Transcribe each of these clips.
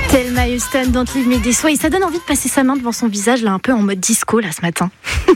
Thelma Houston, Don't Leave Me This Way. Ça donne envie de passer sa main devant son visage, là, un peu en mode disco, là, ce matin.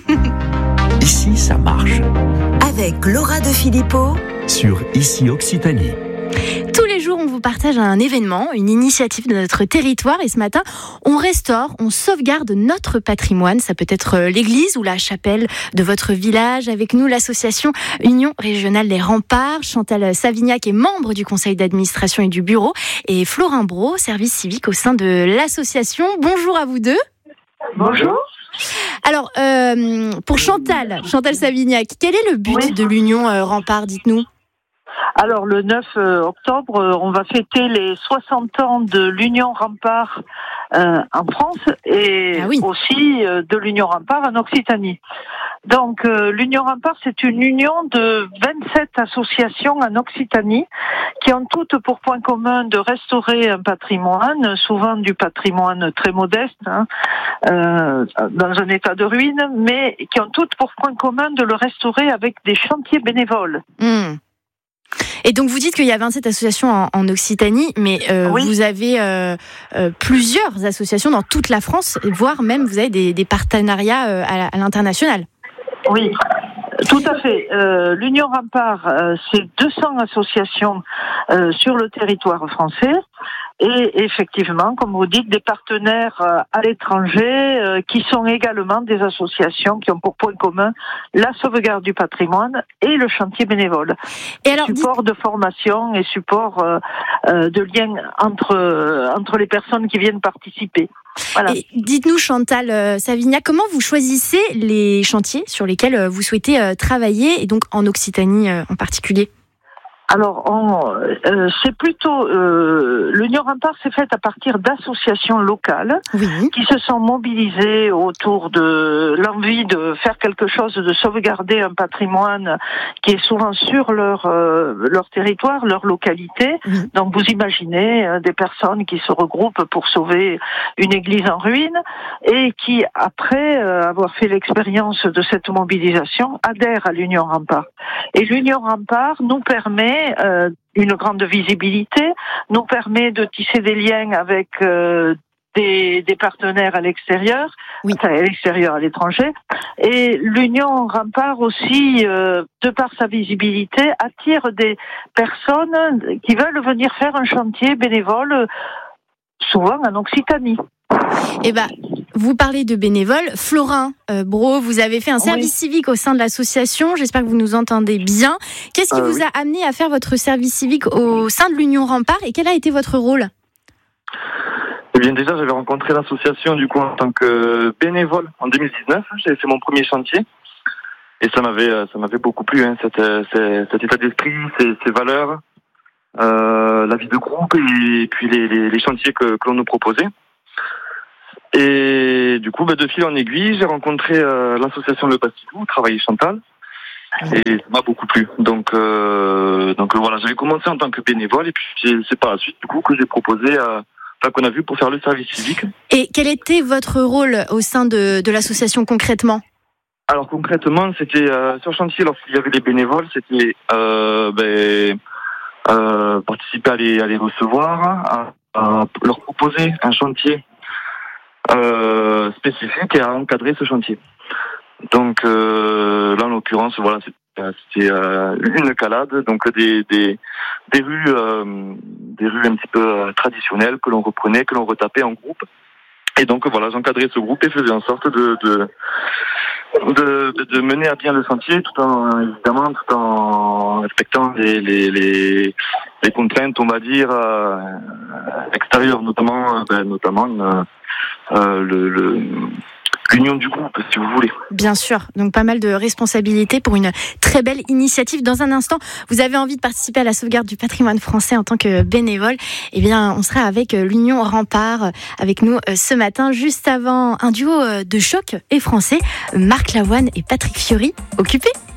Ici, ça marche. Avec Laura de Filippo Sur Ici Occitanie. Tous les jours, on vous partage un événement, une initiative de notre territoire. Et ce matin, on restaure, on sauvegarde notre patrimoine. Ça peut être l'église ou la chapelle de votre village. Avec nous, l'association Union Régionale des Remparts. Chantal Savignac est membre du conseil d'administration et du bureau. Et Florin Brault, service civique au sein de l'association. Bonjour à vous deux. Bonjour. Alors, pour Chantal Savignac, quel est le but de l'Union Remparts, dites-nous? Alors, le 9 octobre, on va fêter les 60 ans de l'Union Remparts en France et aussi de l'Union Remparts en Occitanie. Donc, l'Union Remparts, c'est une union de 27 associations en Occitanie qui ont toutes pour point commun de restaurer un patrimoine, souvent du patrimoine très modeste, dans un état de ruine, mais qui ont toutes pour point commun de le restaurer avec des chantiers bénévoles. Et donc vous dites qu'il y a 27 associations en Occitanie, mais vous avez plusieurs associations dans toute la France, voire même vous avez des partenariats à l'international. Oui, tout à fait. L'Union Remparts, c'est 200 associations sur le territoire français. Et effectivement, comme vous dites, des partenaires à l'étranger qui sont également des associations qui ont pour point commun la sauvegarde du patrimoine et le chantier bénévole. Et alors, support de formation et support de lien entre les personnes qui viennent participer. Voilà. Et dites-nous, Chantal Savignac, comment vous choisissez les chantiers sur lesquels vous souhaitez travailler, et donc en Occitanie en particulier? Alors, c'est plutôt l'Union Remparts s'est faite à partir d'associations locales qui se sont mobilisées autour de l'envie de faire quelque chose, de sauvegarder un patrimoine qui est souvent sur leur territoire, leur localité. Donc, vous imaginez des personnes qui se regroupent pour sauver une église en ruine et qui, après avoir fait l'expérience de cette mobilisation, adhèrent à l'Union Remparts. Et l'Union Remparts nous permet une grande visibilité, nous permet de tisser des liens avec des partenaires à l'extérieur, à l'extérieur, à l'étranger. Et l'Union Remparts aussi, de par sa visibilité, attire des personnes qui veulent venir faire un chantier bénévole, souvent en Occitanie. Eh ben, vous parlez de bénévoles. Florin Brault, vous avez fait un service civique au sein de l'association. J'espère que vous nous entendez bien. Qu'est-ce qui vous a amené à faire votre service civique au sein de l'Union Remparts et quel a été votre rôle? Eh bien, déjà, j'avais rencontré l'association du coup en tant que bénévole en 2019. J'avais fait mon premier chantier et ça m'avait beaucoup plu, cet état d'esprit, ces valeurs, la vie de groupe et puis les chantiers que l'on nous proposait. Et du coup, de fil en aiguille, j'ai rencontré l'association Le Bastidou, où travaillait Chantal, et ça m'a beaucoup plu. Donc voilà, j'avais commencé en tant que bénévole, et puis c'est par la suite du coup que j'ai proposé, qu'on a vu pour faire le service civique. Et quel était votre rôle au sein de l'association concrètement? Alors concrètement, c'était sur chantier, lorsqu'il y avait des bénévoles, c'était participer à les recevoir, à leur proposer un chantier spécifique et à encadrer ce chantier. Donc là en l'occurrence c'était une calade, donc des rues un petit peu traditionnelles que l'on reprenait, que l'on retapait en groupe. Et donc j'encadrais ce groupe et faisais en sorte de mener à bien le chantier tout en respectant les contraintes, on va dire, extérieures, notamment l'union du groupe, si vous voulez. Bien sûr, donc pas mal de responsabilités pour une très belle initiative. Dans un instant, vous avez envie de participer à la sauvegarde du patrimoine français en tant que bénévole. Eh bien, on sera avec l'Union Remparts avec nous ce matin, juste avant un duo de choc et français, Marc Lavoine et Patrick Fiori. Occupés.